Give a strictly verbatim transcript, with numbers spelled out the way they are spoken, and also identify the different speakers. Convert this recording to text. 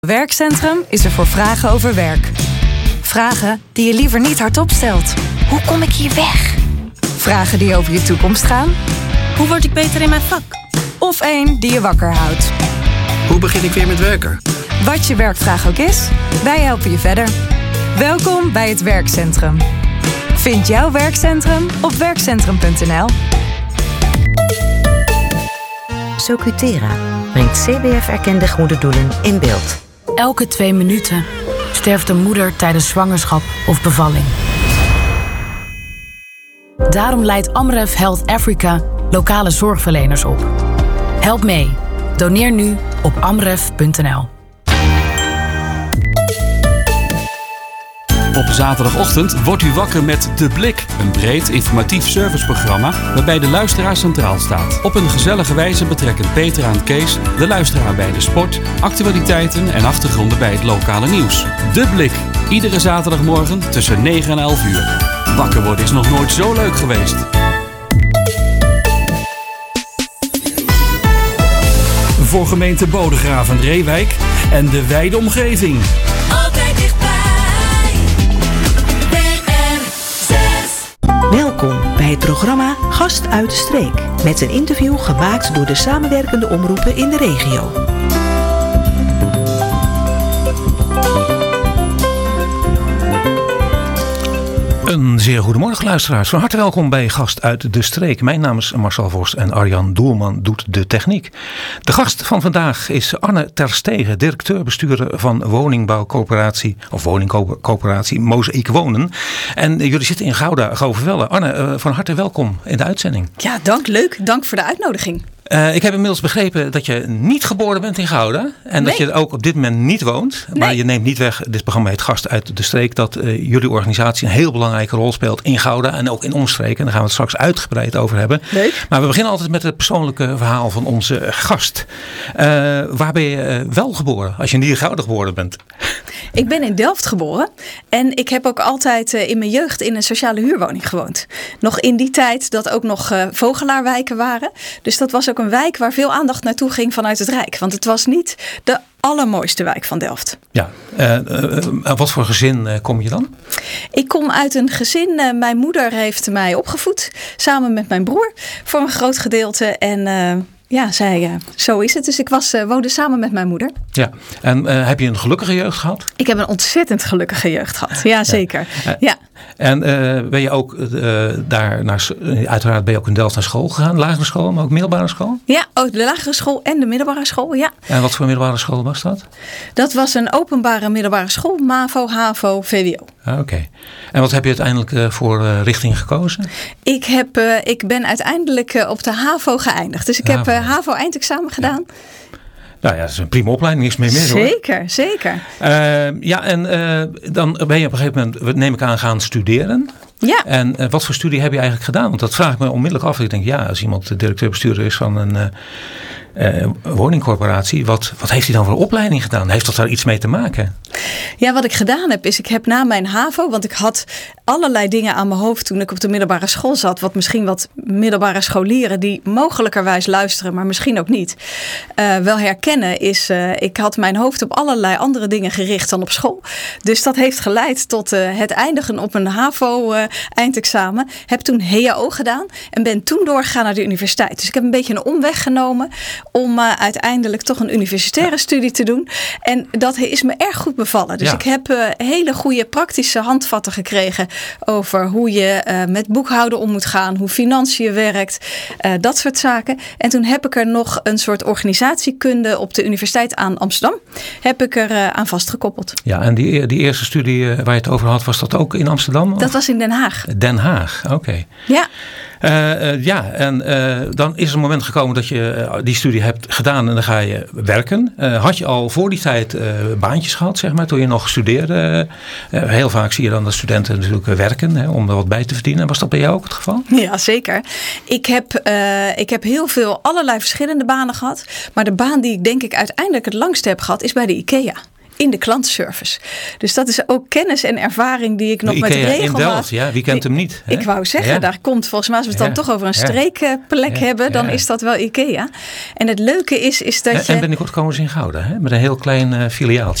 Speaker 1: Werkcentrum is er voor vragen over werk. Vragen die je liever niet hardop stelt.
Speaker 2: Hoe kom ik hier weg?
Speaker 1: Vragen die over je toekomst gaan.
Speaker 2: Hoe word ik beter in mijn vak?
Speaker 1: Of één die je wakker houdt.
Speaker 3: Hoe begin ik weer met werken?
Speaker 1: Wat je werkvraag ook is, wij helpen je verder. Welkom bij het Werkcentrum. Vind jouw werkcentrum op werkcentrum punt n l.
Speaker 4: Socutera brengt C B F-erkende goede doelen in beeld.
Speaker 5: Elke twee minuten sterft een moeder tijdens zwangerschap of bevalling. Daarom leidt Amref Health Africa lokale zorgverleners op. Help mee. Doneer nu op amref punt n l.
Speaker 6: Op zaterdagochtend wordt u wakker met De Blik. Een breed informatief serviceprogramma waarbij de luisteraar centraal staat. Op een gezellige wijze betrekken Peter en Kees de luisteraar bij de sport, actualiteiten en achtergronden bij het lokale nieuws. De Blik. Iedere zaterdagmorgen tussen negen en elf uur. Wakker worden is nog nooit zo leuk geweest. Voor gemeente Bodegraven Reewijk en de wijde omgeving.
Speaker 7: Altijd dichtbij. B R zes.
Speaker 8: Welkom bij het programma Gast uit de Streek. Met een interview gemaakt door de samenwerkende omroepen in de regio.
Speaker 9: Een zeer goedemorgen luisteraars. Van harte welkom bij Gast uit de Streek. Mijn naam is Marcel Vos en Arjan Doelman doet de techniek. De gast van vandaag is Anne Terstegen, directeur-bestuurder van woningbouwcoöperatie of woningcoöperatie Mozaïek Wonen. En jullie zitten in Gouda, Goverwelle. Anne, van harte welkom in de uitzending.
Speaker 10: Ja, dank. Leuk. Dank voor de uitnodiging.
Speaker 9: Uh, ik heb inmiddels begrepen dat je niet geboren bent in Gouda. En dat
Speaker 10: nee.
Speaker 9: je ook op dit moment niet woont.
Speaker 10: Nee.
Speaker 9: Maar je neemt niet weg, dit programma heet Gast uit de Streek, dat uh, jullie organisatie een heel belangrijke rol speelt in Gouda en ook in omstreken. En daar gaan we het straks uitgebreid over hebben.
Speaker 10: Leuk.
Speaker 9: Maar we beginnen altijd met het persoonlijke verhaal van onze gast. Uh, waar ben je uh, wel geboren als je niet in Gouda geboren bent?
Speaker 10: Ik ben in Delft geboren. En ik heb ook altijd uh, in mijn jeugd in een sociale huurwoning gewoond. Nog in die tijd dat ook nog uh, vogelaarwijken waren. Dus dat was ook een wijk waar veel aandacht naartoe ging vanuit het Rijk. Want het was niet de allermooiste wijk van Delft.
Speaker 9: Ja, uh, uh, wat voor gezin uh, kom je dan?
Speaker 10: Ik kom uit een gezin. Uh, mijn moeder heeft mij opgevoed. Samen met mijn broer. Voor een groot gedeelte. En uh, ja, zij, uh, zo is het. Dus ik was, uh, woonde samen met mijn moeder.
Speaker 9: Ja, en uh, heb je een gelukkige jeugd gehad?
Speaker 10: Ik heb een ontzettend gelukkige jeugd gehad. Ja, zeker. Ja.
Speaker 9: Ja. En uh, ben je ook uh, daar naar, uiteraard ben je ook in Delft naar school gegaan, lagere school, maar ook middelbare school?
Speaker 10: Ja, ook de lagere school en de middelbare school, ja.
Speaker 9: En wat voor middelbare school was dat?
Speaker 10: Dat was een openbare middelbare school, MAVO, HAVO, V W O.
Speaker 9: Ah, Oké. Okay. En wat heb je uiteindelijk uh, voor uh, richting gekozen?
Speaker 10: Ik, heb, uh, ik ben uiteindelijk uh, op de HAVO geëindigd. Dus ik HAVO. heb uh, HAVO eindexamen gedaan. Ja.
Speaker 9: Nou ja, dat is een prima opleiding, niks meer mis hoor.
Speaker 10: Zeker, zeker.
Speaker 9: Uh, ja, en uh, dan ben je op een gegeven moment, neem ik aan, gaan studeren.
Speaker 10: Ja.
Speaker 9: En uh, wat voor studie heb je eigenlijk gedaan? Want dat vraag ik me onmiddellijk af. Ik denk, ja, als iemand directeur-bestuurder is van een uh, uh, woningcorporatie, wat, wat heeft hij dan voor opleiding gedaan? Heeft dat daar iets mee te maken?
Speaker 10: Ja, wat ik gedaan heb is, ik heb na mijn HAVO, want ik had allerlei dingen aan mijn hoofd toen ik op de middelbare school zat, wat misschien wat middelbare scholieren die mogelijkerwijs luisteren, maar misschien ook niet, uh, wel herkennen, is uh, ik had mijn hoofd op allerlei andere dingen gericht dan op school. Dus dat heeft geleid tot uh, het eindigen op een HAVO uh, eindexamen. Heb toen H A O gedaan en ben toen doorgegaan naar de universiteit. Dus ik heb een beetje een omweg genomen om uh, uiteindelijk toch een universitaire studie te doen. En dat is me erg goed bevallen. Dus ja. ik heb uh, hele goede praktische handvatten gekregen over hoe je uh, met boekhouden om moet gaan, hoe financiën werkt, uh, dat soort zaken. En toen heb ik er nog een soort organisatiekunde op de Universiteit aan Amsterdam, heb ik er uh, aan vastgekoppeld.
Speaker 9: Ja, en die, die eerste studie uh, waar je het over had, was dat ook in Amsterdam?
Speaker 10: Dat of? was in Den Haag.
Speaker 9: Den Haag, oké. Okay.
Speaker 10: Ja.
Speaker 9: Uh, uh, ja, en uh, dan is er een moment gekomen dat je uh, die studie hebt gedaan en dan ga je werken. Uh, had je al voor die tijd uh, baantjes gehad, zeg maar, toen je nog studeerde? Uh, heel vaak zie je dan dat studenten natuurlijk werken, hè, om er wat bij te verdienen. Was dat bij jou ook het geval?
Speaker 10: Ja, zeker. Ik heb, uh, ik heb heel veel allerlei verschillende banen gehad. Maar de baan die ik denk ik uiteindelijk het langste heb gehad is bij de IKEA. in de klantenservice. Dus dat is ook kennis en ervaring die ik nog
Speaker 9: de
Speaker 10: met
Speaker 9: IKEA
Speaker 10: regelmaat...
Speaker 9: in Delft, ja, wie kent hem niet? Hè?
Speaker 10: Ik wou zeggen, ja. daar komt volgens mij, als we het dan
Speaker 9: ja.
Speaker 10: toch over een
Speaker 9: ja.
Speaker 10: streekplek
Speaker 9: ja.
Speaker 10: hebben, dan
Speaker 9: ja.
Speaker 10: is dat wel IKEA. En het leuke is, is dat
Speaker 9: en,
Speaker 10: je...
Speaker 9: En binnenkort komen ze in Gouda, hè? Met een heel klein uh, filiaaltje.